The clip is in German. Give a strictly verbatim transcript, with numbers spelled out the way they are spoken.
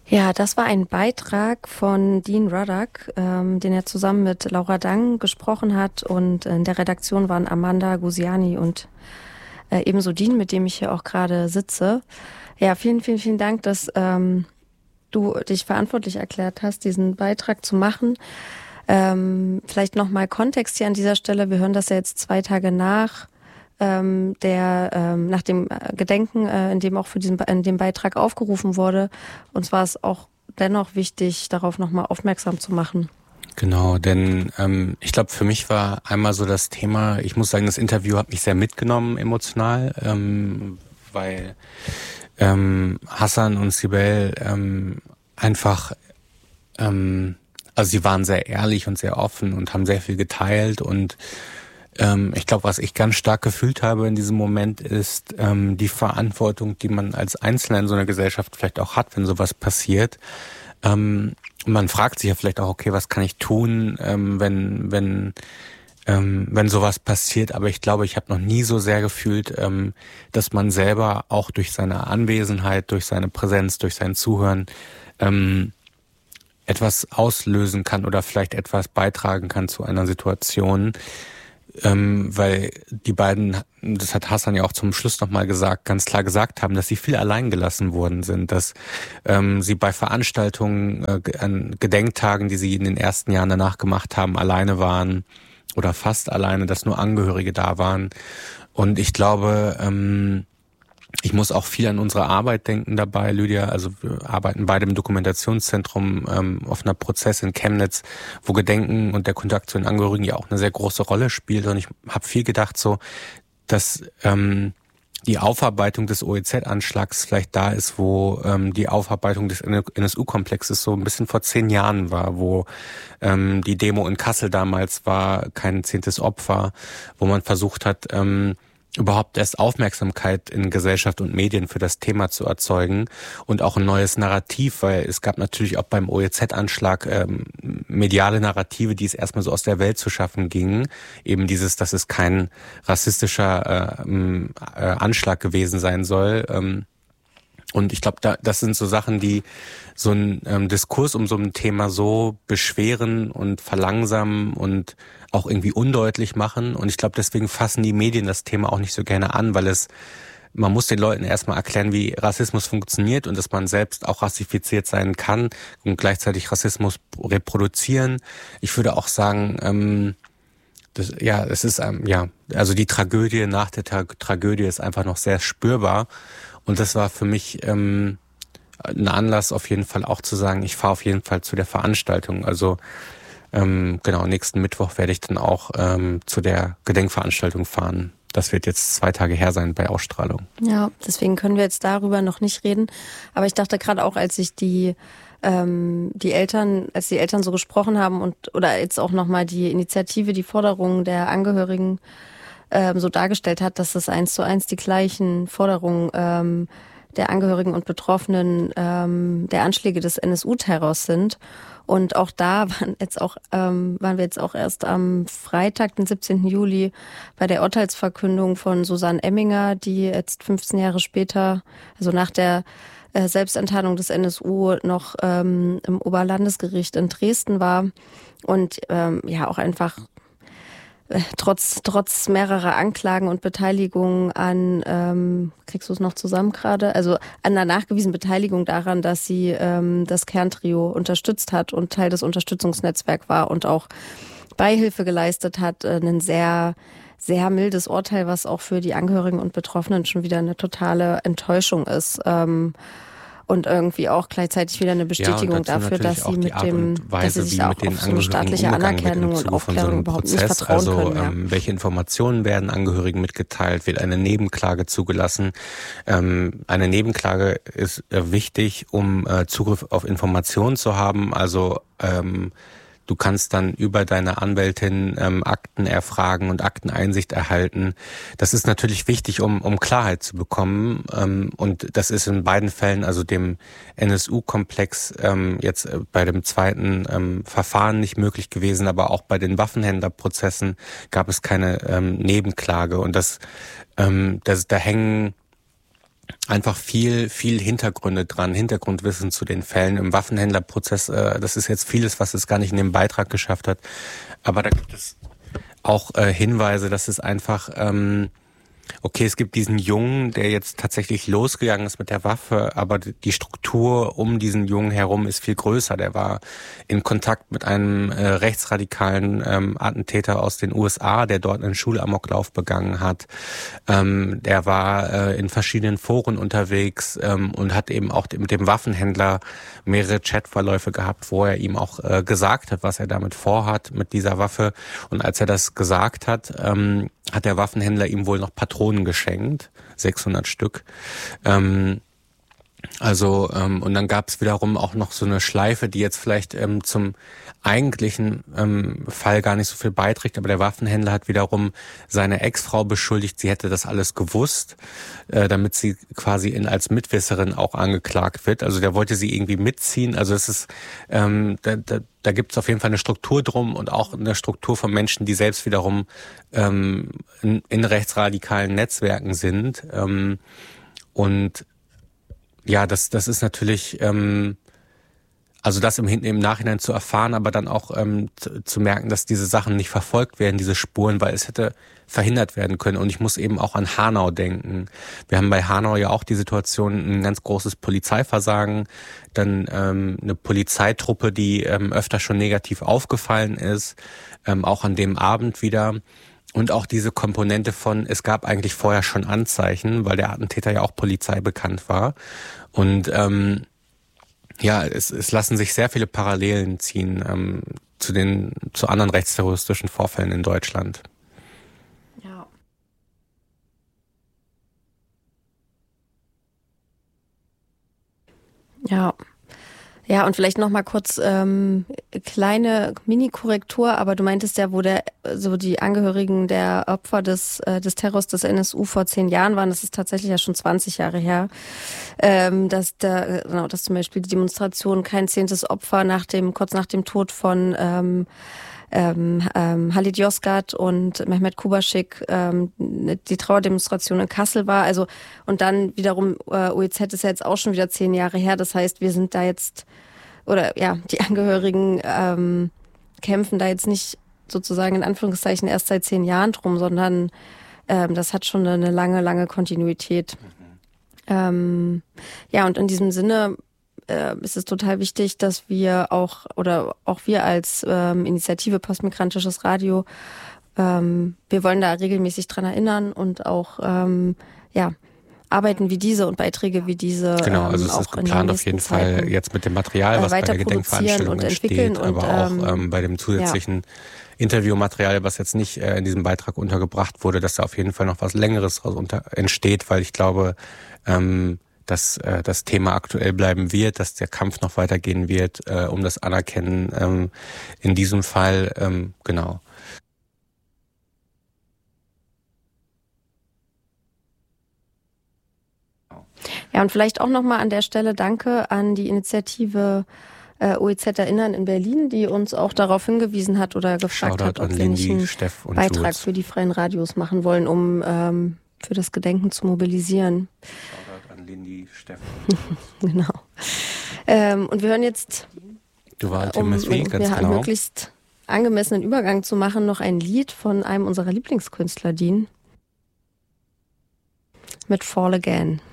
Ja, das war ein Beitrag von Dean Ruddock, ähm, den er zusammen mit Laura Dang gesprochen hat. Und in der Redaktion waren Amanda Gusiani und äh, ebenso Dean, mit dem ich hier auch gerade sitze. Ja, vielen, vielen, vielen Dank, dass ähm, du dich verantwortlich erklärt hast, diesen Beitrag zu machen. Ähm, vielleicht nochmal Kontext hier an dieser Stelle. Wir hören das ja jetzt zwei Tage nach ähm, der ähm, nach dem Gedenken, äh, in dem auch für diesen in dem Beitrag aufgerufen wurde. Uns war es auch dennoch wichtig, darauf nochmal aufmerksam zu machen. Genau, denn ähm, ich glaube, für mich war einmal so das Thema, ich muss sagen, das Interview hat mich sehr mitgenommen emotional, ähm, weil ähm, Hassan und Sibel ähm, einfach, ähm, also sie waren sehr ehrlich und sehr offen und haben sehr viel geteilt und ähm, ich glaube, was ich ganz stark gefühlt habe in diesem Moment ist ähm, die Verantwortung, die man als Einzelner in so einer Gesellschaft vielleicht auch hat, wenn sowas passiert. Ähm, man fragt sich ja vielleicht auch, okay, was kann ich tun, ähm, wenn wenn ähm, wenn sowas passiert. Aber ich glaube, ich habe noch nie so sehr gefühlt, ähm, dass man selber auch durch seine Anwesenheit, durch seine Präsenz, durch sein Zuhören ähm, etwas auslösen kann oder vielleicht etwas beitragen kann zu einer Situation. Ähm, weil die beiden, das hat Hassan ja auch zum Schluss nochmal gesagt, ganz klar gesagt haben, dass sie viel allein gelassen worden sind, dass ähm, sie bei Veranstaltungen, äh, an Gedenktagen, die sie in den ersten Jahren danach gemacht haben, alleine waren oder fast alleine, dass nur Angehörige da waren. Und ich glaube, ähm, ich muss auch viel an unsere Arbeit denken dabei, Lydia. Also wir arbeiten beide im Dokumentationszentrum ähm, offener Prozess in Chemnitz, wo Gedenken und der Kontakt zu den Angehörigen ja auch eine sehr große Rolle spielt. Und ich habe viel gedacht, so, dass ähm, die Aufarbeitung des O E Z-Anschlags vielleicht da ist, wo ähm, die Aufarbeitung des N S U-Komplexes so ein bisschen vor zehn Jahren war, wo ähm, die Demo in Kassel damals war, kein zehntes Opfer, wo man versucht hat, ähm, überhaupt erst Aufmerksamkeit in Gesellschaft und Medien für das Thema zu erzeugen und auch ein neues Narrativ, weil es gab natürlich auch beim O E Z-Anschlag ähm, mediale Narrative, die es erstmal so aus der Welt zu schaffen gingen. Eben dieses, dass es kein rassistischer äh, äh, Anschlag gewesen sein soll. Ähm, Und ich glaube, da, das sind so Sachen, die so einen ähm, Diskurs um so ein Thema so beschweren und verlangsamen und auch irgendwie undeutlich machen. Und ich glaube, deswegen fassen die Medien das Thema auch nicht so gerne an, weil es, man muss den Leuten erstmal erklären, wie Rassismus funktioniert und dass man selbst auch rassifiziert sein kann und gleichzeitig Rassismus reproduzieren. Ich würde auch sagen, ähm, das, ja, es ist, ähm, ja, also die Tragödie nach der Tra- Tragödie ist einfach noch sehr spürbar. Und das war für mich ähm, ein Anlass auf jeden Fall auch zu sagen, ich fahre auf jeden Fall zu der Veranstaltung. Also ähm, genau, nächsten Mittwoch werde ich dann auch ähm, zu der Gedenkveranstaltung fahren. Das wird jetzt zwei Tage her sein bei Ausstrahlung. Ja, deswegen können wir jetzt darüber noch nicht reden. Aber ich dachte gerade auch, als ich die ähm, die Eltern, als die Eltern so gesprochen haben und oder jetzt auch nochmal die Initiative, die Forderungen der Angehörigen ähm, so dargestellt hat, dass das eins zu eins die gleichen Forderungen ähm, der Angehörigen und Betroffenen ähm, der Anschläge des N S U-Terrors sind. Und auch da waren jetzt auch ähm, waren wir jetzt auch erst am Freitag, den siebzehnten Juli, bei der Urteilsverkündung von Susanne Emminger, die jetzt fünfzehn Jahre später, also nach der äh, Selbstenttarnung des N S U, noch ähm, im Oberlandesgericht in Dresden war und ähm, ja auch einfach Trotz trotz mehrerer Anklagen und Beteiligung an, ähm, kriegst du es noch zusammen gerade, also an der nachgewiesenen Beteiligung daran, dass sie ähm, das Kerntrio unterstützt hat und Teil des Unterstützungsnetzwerks war und auch Beihilfe geleistet hat, äh, ein sehr sehr mildes Urteil, was auch für die Angehörigen und Betroffenen schon wieder eine totale Enttäuschung ist. Ähm, Und irgendwie auch gleichzeitig wieder eine Bestätigung ja, dafür, dass sie mit dem, dass sie sich auch auf so eine staatliche Anerkennung und Aufklärung so überhaupt nicht vertrauen also, können. Ja. Ähm, welche Informationen werden Angehörigen mitgeteilt? Wird eine Nebenklage zugelassen? Ähm, eine Nebenklage ist äh, wichtig, um äh, Zugriff auf Informationen zu haben. Also ähm, du kannst dann über deine Anwältin ähm, Akten erfragen und Akteneinsicht erhalten. Das ist natürlich wichtig, um um Klarheit zu bekommen. Ähm, und das ist in beiden Fällen, also dem N S U-Komplex ähm, jetzt äh, bei dem zweiten ähm, Verfahren nicht möglich gewesen, aber auch bei den Waffenhändlerprozessen gab es keine ähm, Nebenklage. Und das, ähm, das da hängen einfach viel, viel Hintergründe dran, Hintergrundwissen zu den Fällen im Waffenhändlerprozess. Äh, das ist jetzt vieles, was es gar nicht in den Beitrag geschafft hat. Aber da gibt es auch äh, Hinweise, dass es einfach, ähm, okay, es gibt diesen Jungen, der jetzt tatsächlich losgegangen ist mit der Waffe, aber die Struktur um diesen Jungen herum ist viel größer. Der war in Kontakt mit einem äh, rechtsradikalen ähm, Attentäter aus den U S A, der dort einen Schulamoklauf begangen hat. Ähm, der war äh, in verschiedenen Foren unterwegs ähm, und hat eben auch mit dem Waffenhändler mehrere Chatverläufe gehabt, wo er ihm auch äh, gesagt hat, was er damit vorhat mit dieser Waffe. Und als er das gesagt hat, ähm, hat der Waffenhändler ihm wohl noch Patronen geschenkt, sechshundert Stück. Ähm, also ähm, und dann gab es wiederum auch noch so eine Schleife, die jetzt vielleicht ähm, zum eigentlichen ähm, Fall gar nicht so viel beiträgt, aber der Waffenhändler hat wiederum seine Ex-Frau beschuldigt, sie hätte das alles gewusst, äh, damit sie quasi in als Mitwisserin auch angeklagt wird. Also der wollte sie irgendwie mitziehen. Also es ist ähm, da, da, da gibt es auf jeden Fall eine Struktur drum und auch eine Struktur von Menschen, die selbst wiederum ähm, in, in rechtsradikalen Netzwerken sind. Ähm, und ja, das das ist natürlich, ähm, also das im, im Nachhinein zu erfahren, aber dann auch ähm, zu, zu merken, dass diese Sachen nicht verfolgt werden, diese Spuren, weil es hätte verhindert werden können. Und ich muss eben auch an Hanau denken. Wir haben bei Hanau ja auch die Situation, ein ganz großes Polizeiversagen, dann ähm, eine Polizeitruppe, die ähm, öfter schon negativ aufgefallen ist, ähm, auch an dem Abend wieder. Und auch diese Komponente von, es gab eigentlich vorher schon Anzeichen, weil der Attentäter ja auch Polizei bekannt war. Und ähm, ja, es, es lassen sich sehr viele Parallelen ziehen ähm, zu den zu anderen rechtsterroristischen Vorfällen in Deutschland. Ja. Ja. Ja, und vielleicht noch mal kurz ähm, kleine Mini-Korrektur, aber du meintest ja, wo der so die Angehörigen der Opfer des äh, des Terrors des N S U vor zehn Jahren waren, das ist tatsächlich ja schon zwanzig Jahre her, ähm, dass da genau, dass zum Beispiel die Demonstration kein zehntes Opfer nach dem kurz nach dem Tod von ähm, Ähm, ähm, Halid Yozgat und Mehmet Kubaschik ähm, die Trauerdemonstration in Kassel war. Also und dann wiederum äh, O E Z ist ja jetzt auch schon wieder zehn Jahre her. Das heißt, wir sind da jetzt oder ja die Angehörigen ähm, kämpfen da jetzt nicht sozusagen in Anführungszeichen erst seit zehn Jahren drum, sondern ähm, das hat schon eine lange, lange Kontinuität. Mhm. Ähm, ja und in diesem Sinne ist es total wichtig, dass wir auch oder auch wir als ähm, Initiative Postmigrantisches Radio, ähm, wir wollen da regelmäßig dran erinnern und auch ähm, ja Arbeiten wie diese und Beiträge wie diese genau, also ähm, es auch ist geplant auf jeden Zeiten, Fall jetzt mit dem Material, was äh, bei der Gedenkveranstaltung entsteht, und, aber auch ähm, bei dem zusätzlichen ja. Interviewmaterial, was jetzt nicht äh, in diesem Beitrag untergebracht wurde, dass da auf jeden Fall noch was Längeres unter entsteht, weil ich glaube, ähm, dass äh, das Thema aktuell bleiben wird, dass der Kampf noch weitergehen wird, äh, um das Anerkennen ähm, in diesem Fall, ähm, genau. Ja, und vielleicht auch nochmal an der Stelle Danke an die Initiative äh, O E Z Erinnern in Berlin, die uns auch darauf hingewiesen hat oder gefragt Shoutout hat, ob wir nicht einen Steff und Beitrag Jules. Für die freien Radios machen wollen, um ähm, für das Gedenken zu mobilisieren. Lindy, Steffen. Genau. Ähm, und wir hören jetzt, du war um ganz wir genau. einen möglichst angemessenen Übergang zu machen, noch ein Lied von einem unserer Lieblingskünstler, Dean, mit Fall Again.